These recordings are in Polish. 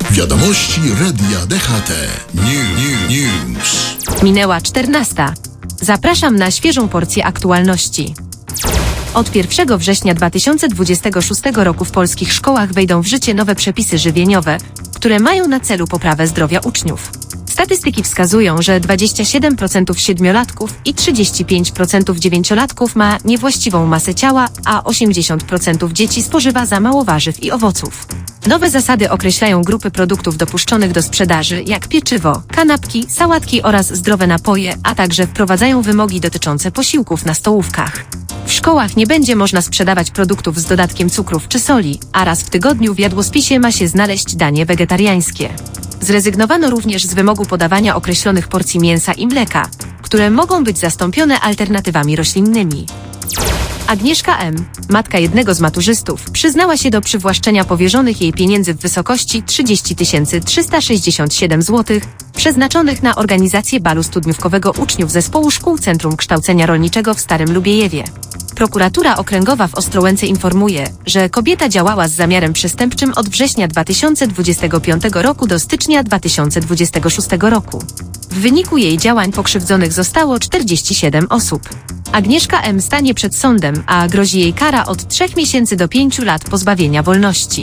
Wiadomości Radia DHT. News. Minęła 14. Zapraszam na świeżą porcję aktualności. Od 1 września 2026 roku w polskich szkołach wejdą w życie nowe przepisy żywieniowe, które mają na celu poprawę zdrowia uczniów. Statystyki wskazują, że 27% siedmiolatków i 35% dziewięciolatków ma niewłaściwą masę ciała, a 80% dzieci spożywa za mało warzyw i owoców. Nowe zasady określają grupy produktów dopuszczonych do sprzedaży, jak pieczywo, kanapki, sałatki oraz zdrowe napoje, a także wprowadzają wymogi dotyczące posiłków na stołówkach. W szkołach nie będzie można sprzedawać produktów z dodatkiem cukrów czy soli, a raz w tygodniu w jadłospisie ma się znaleźć danie wegetariańskie. Zrezygnowano również z wymogu podawania określonych porcji mięsa i mleka, które mogą być zastąpione alternatywami roślinnymi. Agnieszka M., matka jednego z maturzystów, przyznała się do przywłaszczenia powierzonych jej pieniędzy w wysokości 30 367 zł, przeznaczonych na organizację balu studniówkowego uczniów Zespołu Szkół Centrum Kształcenia Rolniczego w Starym Lubiejewie. Prokuratura Okręgowa w Ostrołęce informuje, że kobieta działała z zamiarem przestępczym od września 2025 roku do stycznia 2026 roku. W wyniku jej działań pokrzywdzonych zostało 47 osób. Agnieszka M. stanie przed sądem, a grozi jej kara od 3 miesięcy do 5 lat pozbawienia wolności.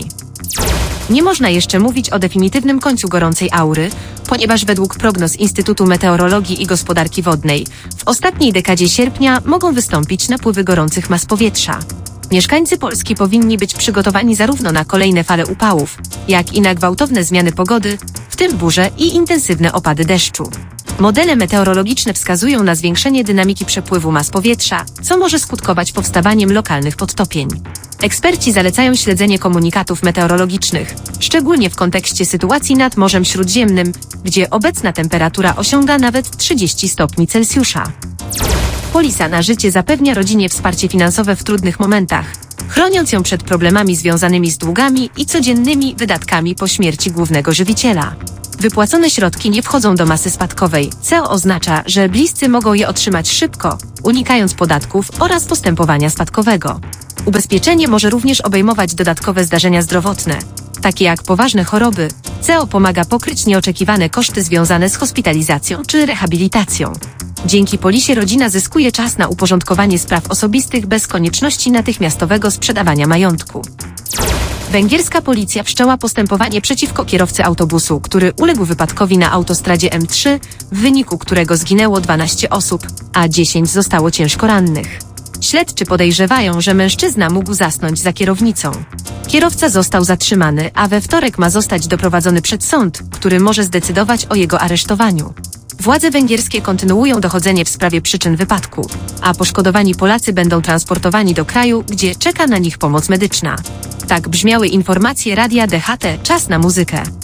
Nie można jeszcze mówić o definitywnym końcu gorącej aury, ponieważ według prognoz Instytutu Meteorologii i Gospodarki Wodnej w ostatniej dekadzie sierpnia mogą wystąpić napływy gorących mas powietrza. Mieszkańcy Polski powinni być przygotowani zarówno na kolejne fale upałów, jak i na gwałtowne zmiany pogody, w tym burze i intensywne opady deszczu. Modele meteorologiczne wskazują na zwiększenie dynamiki przepływu mas powietrza, co może skutkować powstawaniem lokalnych podtopień. Eksperci zalecają śledzenie komunikatów meteorologicznych, szczególnie w kontekście sytuacji nad Morzem Śródziemnym, gdzie obecna temperatura osiąga nawet 30 stopni Celsjusza. Polisa na życie zapewnia rodzinie wsparcie finansowe w trudnych momentach, chroniąc ją przed problemami związanymi z długami i codziennymi wydatkami po śmierci głównego żywiciela. Wypłacone środki nie wchodzą do masy spadkowej, co oznacza, że bliscy mogą je otrzymać szybko, unikając podatków oraz postępowania spadkowego. Ubezpieczenie może również obejmować dodatkowe zdarzenia zdrowotne, takie jak poważne choroby, co pomaga pokryć nieoczekiwane koszty związane z hospitalizacją czy rehabilitacją. Dzięki polisie rodzina zyskuje czas na uporządkowanie spraw osobistych bez konieczności natychmiastowego sprzedawania majątku. Węgierska policja wszczęła postępowanie przeciwko kierowcy autobusu, który uległ wypadkowi na autostradzie M3, w wyniku którego zginęło 12 osób, a 10 zostało ciężko rannych. Śledczy podejrzewają, że mężczyzna mógł zasnąć za kierownicą. Kierowca został zatrzymany, a we wtorek ma zostać doprowadzony przed sąd, który może zdecydować o jego aresztowaniu. Władze węgierskie kontynuują dochodzenie w sprawie przyczyn wypadku, a poszkodowani Polacy będą transportowani do kraju, gdzie czeka na nich pomoc medyczna. Tak brzmiały informacje Radia DHT. Czas na muzykę.